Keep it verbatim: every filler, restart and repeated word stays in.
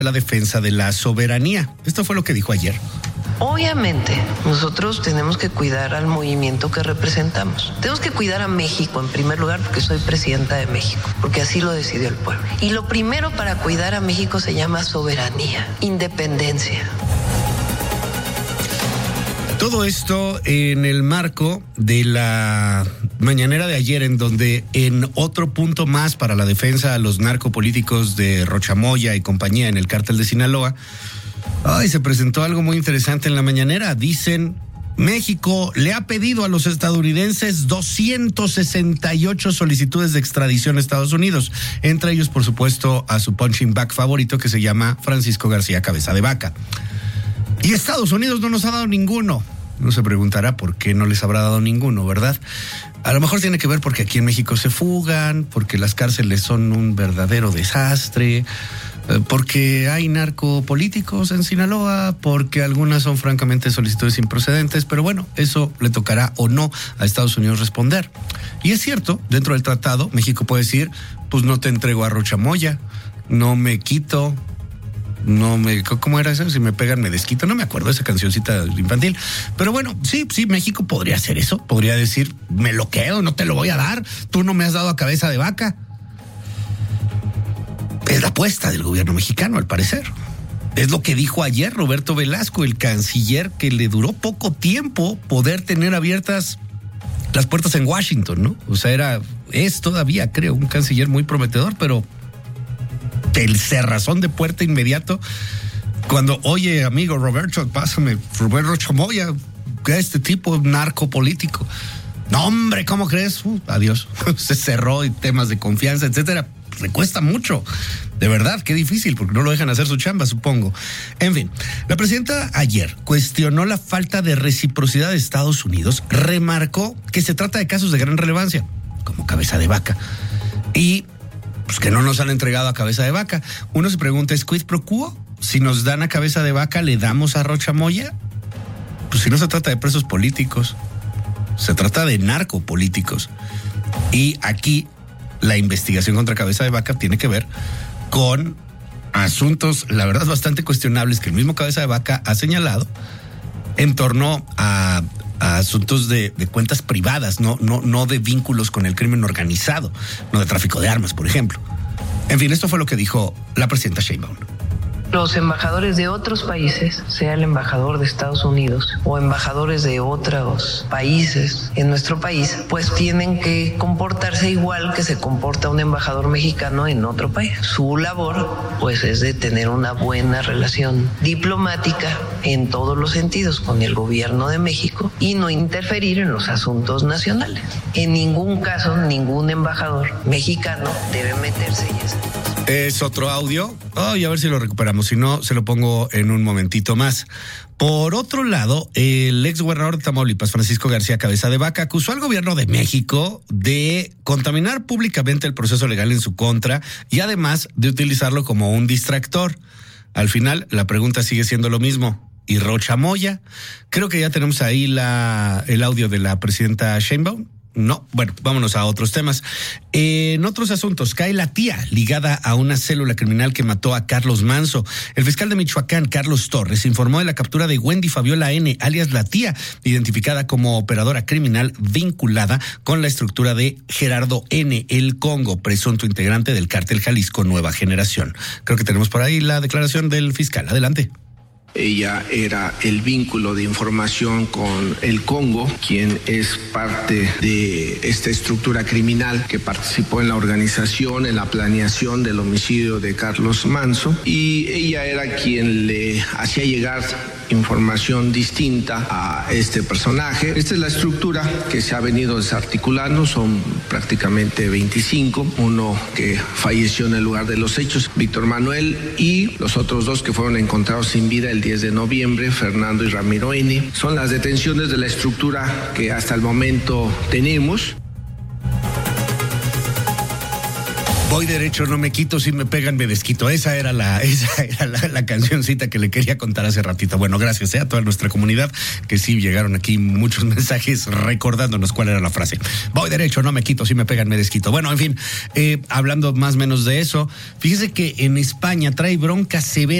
la defensa de la soberanía. Esto fue lo que dijo ayer. Obviamente, nosotros tenemos que cuidar al movimiento que representamos. Tenemos que cuidar a México en primer lugar porque soy presidenta de México, porque así lo decidió el pueblo. Y lo primero para cuidar a México se llama soberanía, independencia. Todo esto en el marco de la mañanera de ayer, en donde en otro punto más para la defensa a los narcopolíticos de Rocha Moya y compañía en el cártel de Sinaloa, ay, se presentó algo muy interesante en la mañanera. Dicen, México le ha pedido a los estadounidenses doscientas sesenta y ocho solicitudes de extradición a Estados Unidos, entre ellos, por supuesto, a su punching bag favorito, que se llama Francisco García Cabeza de Vaca. Y Estados Unidos no nos ha dado ninguno. Uno se preguntará por qué no les habrá dado ninguno, ¿verdad? A lo mejor tiene que ver porque aquí en México se fugan, porque las cárceles son un verdadero desastre, porque hay narcopolíticos en Sinaloa, porque algunas son francamente solicitudes improcedentes, pero bueno, eso le tocará o no a Estados Unidos responder. Y es cierto, dentro del tratado, México puede decir, pues no te entrego a Rocha Moya, no me quito... No me, ¿cómo era eso? Si me pegan me desquito, no me acuerdo esa cancioncita infantil. Pero bueno, sí, sí, México podría hacer eso, podría decir, me lo quedo, no te lo voy a dar, tú no me has dado a Cabeza de Vaca. Es la apuesta del gobierno mexicano, al parecer. Es lo que dijo ayer Roberto Velasco, el canciller, que le duró poco tiempo poder tener abiertas las puertas en Washington, ¿no? O sea, era, es todavía, creo, un canciller muy prometedor, pero el cerrazón de puerta inmediato, cuando, oye, amigo Roberto, pásame, Roberto Chamoya, este tipo narcopolítico. No, hombre, ¿cómo crees? Uh, adiós. Se cerró y temas de confianza, etcétera. Le cuesta mucho. De verdad, qué difícil, porque no lo dejan hacer su chamba, supongo. En fin, la presidenta ayer cuestionó la falta de reciprocidad de Estados Unidos, remarcó que se trata de casos de gran relevancia, como Cabeza de Vaca, y pues que no nos han entregado a Cabeza de Vaca. Uno se pregunta, ¿es quid pro quo? Si nos dan a Cabeza de Vaca, ¿le damos a Rocha Moya? Pues si no se trata de presos políticos, se trata de narcopolíticos. Y aquí la investigación contra Cabeza de Vaca tiene que ver con asuntos, la verdad, bastante cuestionables que el mismo Cabeza de Vaca ha señalado en torno a, a asuntos de, de cuentas privadas, no, no, no de vínculos con el crimen organizado, no de tráfico de armas, por ejemplo. En fin, esto fue lo que dijo la presidenta Sheinbaum. Los embajadores de otros países, sea el embajador de Estados Unidos o embajadores de otros países en nuestro país, pues tienen que comportarse igual que se comporta un embajador mexicano en otro país. Su labor, pues, es de tener una buena relación diplomática en todos los sentidos con el gobierno de México y no interferir en los asuntos nacionales. En ningún caso, ningún embajador mexicano debe meterse en eso. Es otro audio. Oh, y a ver si lo recuperamos. Si no, se lo pongo en un momentito más. Por otro lado, el ex gobernador de Tamaulipas, Francisco García Cabeza de Vaca, acusó al gobierno de México de contaminar públicamente el proceso legal en su contra y además de utilizarlo como un distractor. Al final, la pregunta sigue siendo lo mismo. ¿Y Rocha Moya? Creo que ya tenemos ahí la, el audio de la presidenta Sheinbaum. No, bueno, vámonos a otros temas. En otros asuntos, cae la tía ligada a una célula criminal que mató a Carlos Manzo. El fiscal de Michoacán, Carlos Torres, informó de la captura de Wendy Fabiola N., alias la tía, identificada como operadora criminal vinculada con la estructura de Gerardo N., el Congo, presunto integrante del cártel Jalisco Nueva Generación. Creo que tenemos por ahí la declaración del fiscal. Adelante. Ella era el vínculo de información con el Congo, quien es parte de esta estructura criminal que participó en la organización, en la planeación del homicidio de Carlos Manzo, y ella era quien le hacía llegar información distinta a este personaje. Esta es la estructura que se ha venido desarticulando, son prácticamente veinticinco, uno que falleció en el lugar de los hechos, Víctor Manuel, y los otros dos que fueron encontrados sin vida el diez de noviembre, Fernando y Ramiro N. Son las detenciones de la estructura que hasta el momento tenemos. Voy derecho, no me quito, si me pegan me desquito. Esa era la, esa era la, la cancioncita que le quería contar hace ratito. Bueno, gracias eh, a toda nuestra comunidad, que sí llegaron aquí muchos mensajes recordándonos cuál era la frase. Voy derecho, no me quito, si me pegan me desquito. Bueno, en fin, eh, hablando más o menos de eso, fíjese que en España trae bronca severa